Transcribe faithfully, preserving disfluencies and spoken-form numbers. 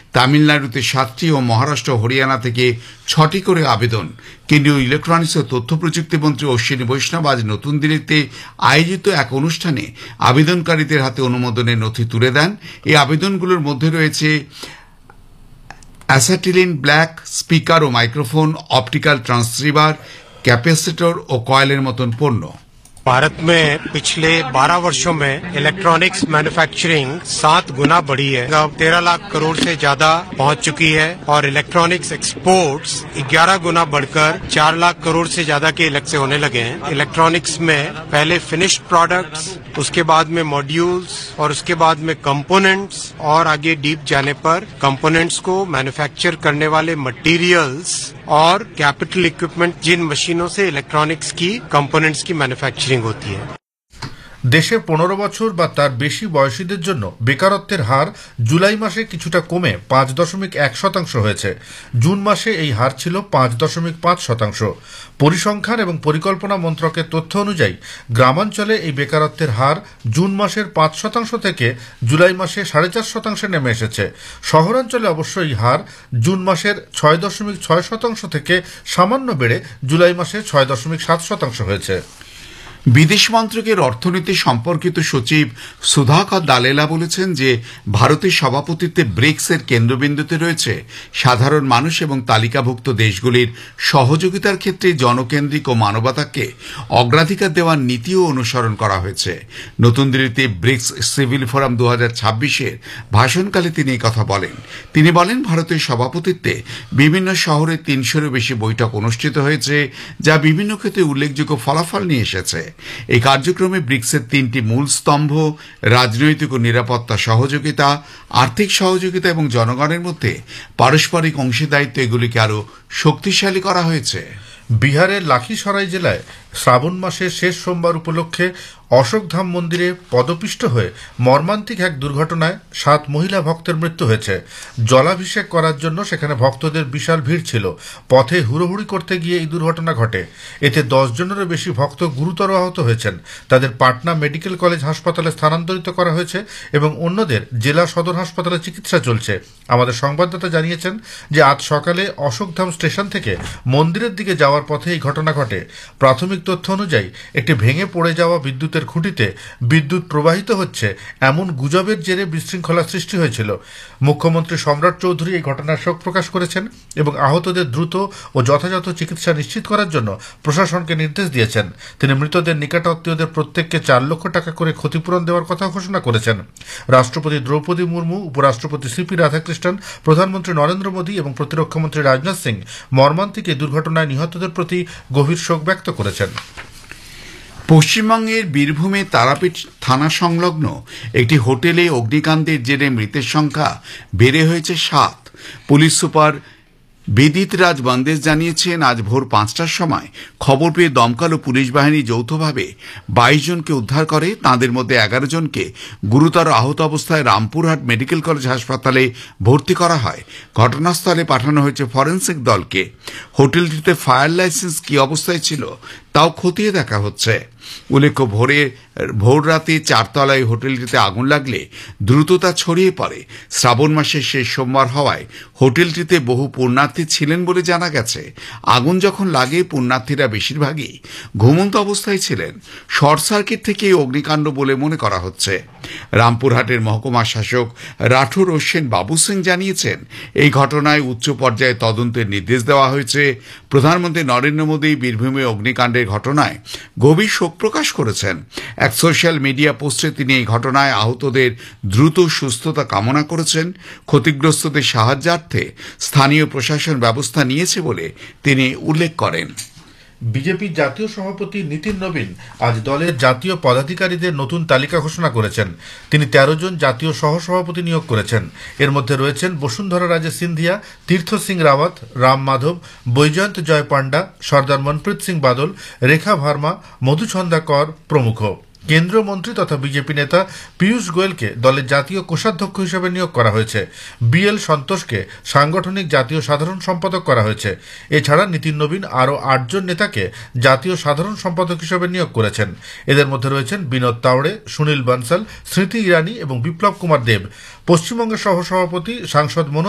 তামিলনাড়ুতে সাতটি ও মহারাষ্ট্র হরিয়ানা থেকে ছটি করে আবেদন। কেন্দ্রীয় ইলেকট্রনিক্স ও তথ্য প্রযুক্তি মন্ত্রী অশ্বিনী বৈষ্ণব আজ নতুন দিল্লিতে আয়োজিত এক অনুষ্ঠানে আবেদনকারীদের হাতে অনুমোদনের নথি তুলে দেন। এই আবেদনগুলোর মধ্যে রয়েছে অ্যাসাটিলিন ব্ল্যাক, স্পিকার ও মাইক্রোফোন, অপটিক্যাল ট্রান্সসিভার, ক্যাপাসিটর ও কয়েলের মতন পণ্য। भारत में पिछले बारह वर्षों में इलेक्ट्रॉनिक्स मैन्युफैक्चरिंग सात गुना बढ़ी है। अब तेरह लाख करोड़ से ज्यादा पहुंच चुकी है और इलेक्ट्रॉनिक्स एक्सपोर्ट्स ग्यारह गुना बढ़कर चार लाख करोड़ से ज्यादा के इलेक्ट से होने लगे हैं। इलेक्ट्रॉनिक्स में पहले फिनिश्ड प्रोडक्ट्स, उसके बाद में मॉड्यूल्स और उसके बाद में कंपोनेंट्स और आगे डीप जाने पर कंपोनेंट्स को मैन्युफैक्चर करने वाले मटेरियल्स और कैपिटल इक्विपमेंट, जिन मशीनों से इलेक्ट्रॉनिक्स की कंपोनेंट्स की मैन्युफैक्चरिंग होती है। দেশে পনেরো বছর বা তার বেশি বয়সীদের জন্য বেকারত্বের হার জুলাই মাসে কিছুটা কমে পাঁচ দশমিক এক শতাংশ হয়েছে। জুন মাসে এই হার ছিল পাঁচ দশমিক পাঁচ শতাংশ। পরিসংখ্যান এবং পরিকল্পনা মন্ত্রকের তথ্য অনুযায়ী গ্রামাঞ্চলে এই বেকারত্বের হার জুন মাসের পাঁচ শতাংশ থেকে জুলাই মাসে সাড়ে চার শতাংশে নেমে এসেছে। শহরাঞ্চলে অবশ্য এই হার জুন মাসের ছয় দশমিক ছয় শতাংশ থেকে সামান্য বেড়ে জুলাই মাসে ছয় দশমিক সাত শতাংশ হয়েছে। বিদেশ মন্ত্রকের অর্থনীতি সম্পর্কিত সচিব সুধাকর দালেলা বলেছেন যে ভারতের সভাপতিত্বে ব্রিক্সের কেন্দ্রবিন্দুতে রয়েছে সাধারণ মানুষ এবং তালিকাভুক্ত দেশগুলির সহযোগিতার ক্ষেত্রে জনকেন্দ্রিক ও মানবতাকে অগ্রাধিকার দেওয়ার নীতিও অনুসরণ করা হয়েছে। নতুন দিল্লিতে ব্রিক্স সিভিল ফোরাম দু হাজার ছাব্বিশের ভাষণকালে তিনি এই কথা বলেন। তিনি বলেন, ভারতের সভাপতিত্বে বিভিন্ন শহরে তিনশোরও বেশি বৈঠক অনুষ্ঠিত হয়েছে, যা বিভিন্ন ক্ষেত্রে উল্লেখযোগ্য ফলাফল নিয়ে এসেছে। এই কার্যক্রমে ব্রিক্সের তিনটি মূল স্তম্ভ রাজনৈতিক ও নিরাপত্তা সহযোগিতা, আর্থিক সহযোগিতা এবং জনগণের মধ্যে পারস্পরিক অংশীদারিত্ব এগুলিকে আরও শক্তিশালী করা হয়েছে। বিহারের লাখিসরাই জেলায় শ্রাবণ মাসের শেষ সোমবার উপলক্ষে অশোকধাম মন্দিরে পদপিষ্ট হয়ে মর্মান্তিক এক দুর্ঘটনায় সাত মহিলা ভক্তের মৃত্যু হয়েছে। জলাভিষেক করার জন্য সেখানে ভক্তদের বিশাল ভিড় ছিল। পথে হুড়োহুড়ি করতে গিয়ে এই দুর্ঘটনা ঘটে। এতে দশ জনেরও বেশি ভক্ত গুরুতর আহত হয়েছেন। তাদের পাটনা মেডিকেল কলেজ হাসপাতালে স্থানান্তরিত করা হয়েছে এবং অন্যদের জেলা সদর হাসপাতালে চিকিৎসা চলছে। আমাদের সংবাদদাতা জানিয়েছেন যে আজ সকালে অশোকধাম স্টেশন থেকে মন্দিরের দিকে যাওয়ার পথে এই ঘটনা ঘটে। প্রাথমিক তথ্য অনুযায়ী একটি ভেঙে পড়ে যাওয়া বিদ্যুতের খুঁটিতে বিদ্যুৎ প্রবাহিত হচ্ছে এমন গুজবের জেরে বিশৃঙ্খলা সৃষ্টি হয়েছিল। মুখ্যমন্ত্রী সম্রাট চৌধুরী এই ঘটনার শোক প্রকাশ করেছেন এবং আহতদের দ্রুত ও যথাযথ চিকিৎসা নিশ্চিত করার জন্য প্রশাসনকে নির্দেশ দিয়েছেন। তিনি মৃতদের নিকটাত্মীয়দের প্রত্যেককে চার লক্ষ টাকা করে ক্ষতিপূরণ দেওয়ার কথা ঘোষণা করেছেন। রাষ্ট্রপতি দ্রৌপদী মুর্মু, উপরাষ্ট্রপতি সিপি রাধাকৃষ্ণন, প্রধানমন্ত্রী নরেন্দ্র মোদী এবং প্রতিরক্ষামন্ত্রী রাজনাথ সিং মর্মান্তিক এই দুর্ঘটনায় নিহতদের প্রতি গভীর শোক ব্যক্ত করেছেন। পশ্চিমবঙ্গের বীরভূমে তারাপীঠ থানা সংলগ্ন একটি হোটেলে অগ্নিকাণ্ডের জেরে মৃতের সংখ্যা বেড়ে হয়েছে সাত। পুলিশ সুপার বিদিত রাজ বন্দেজ জানিয়েছেন, আজ ভোর পাঁচটার সময় খবর পেয়ে দমকল ও পুলিশ বাহিনী যৌথভাবে বাইশ জনকে উদ্ধার করে। তাঁদের মধ্যে এগারো জনকে গুরুতর আহত অবস্থায় রামপুরহাট মেডিকেল কলেজ হাসপাতালে ভর্তি করা হয়। ঘটনাস্থলে পাঠানো হয়েছে ফরেন্সিক দলকে। হোটেলটিতে ফায়ার লাইসেন্স কি অবস্থায় ছিল তাও খতিয়ে দেখা হচ্ছে। উল্লেখ্য, ভোরে ভোর রাতে চারতলায় হোটেলটিতে আগুন লাগলে দ্রুততা ছড়িয়ে পড়ে। শ্রাবণ মাসের শেষ সোমবার হওয়ায় হোটেলটিতে বহু পুণ্যার্থী ছিলেন বলে জানা গেছে। আগুন যখন লাগে পুণ্যার্থীরা বেশিরভাগই ঘুমন্ত অবস্থায় ছিলেন। শর্ট সার্কিট থেকে এই অগ্নিকাণ্ড বলে মনে করা হচ্ছে। রামপুরহাটের মহকুমা শাসক রাঠোর হোসেন বাবু সিং জানিয়েছেন, এই ঘটনায় উচ্চ পর্যায়ে তদন্তের নির্দেশ দেওয়া হয়েছে। প্রধানমন্ত্রী নরেন্দ্র মোদী বীরভূমে অগ্নিকাণ্ডের ঘটনায় গভীর শোক প্রকাশ করেছেন। এক সোশ্যাল মিডিয়া পোস্টে তিনি এই ঘটনায় আহতদের দ্রুত সুস্থতা কামনা করেছেন। ক্ষতিগ্রস্তদের সাহায্যার্থে স্থানীয় প্রশাসন ব্যবস্থা নিয়েছে বলে তিনি উল্লেখ করেন। বিজেপির জাতীয় সভাপতি নীতিন নবীন আজ দলের জাতীয় পদাধিকারীদের নতুন তালিকা ঘোষণা করেছেন। তিনি তেরো জন জাতীয় সহসভাপতি নিয়োগ করেছেন। এর মধ্যে রয়েছেন বসুন্ধরা রাজে সিন্ধিয়া, তীর্থ সিং রাওয়াত, রাম মাধব, বৈজয়ন্ত জয় পান্ডা, সর্দার মনপ্রীত সিং বাদল, রেখা ভার্মা, মধুছন্দা কর প্রমুখ। কেন্দ্রীয় মন্ত্রী তথা বিজেপি নেতা পীয়ূষ গোয়েলকে দলের জাতীয় কোষাধ্যক্ষ হিসেবে নিয়োগ করা হয়েছে। বি এল সন্তোষকে সাংগঠনিক জাতীয় সাধারণ সম্পাদক করা হয়েছে। এছাড়া নীতিন নবীন আরও আটজন নেতাকে জাতীয় সাধারণ সম্পাদক হিসেবে নিয়োগ করেছেন। এদের মধ্যে রয়েছেন বিনোদ তাওড়ে, সুনীল বনসাল, স্মৃতি ইরানি এবং বিপ্লব কুমার দেব। পশ্চিমবঙ্গের সহসভাপতি সাংসদ মনোজ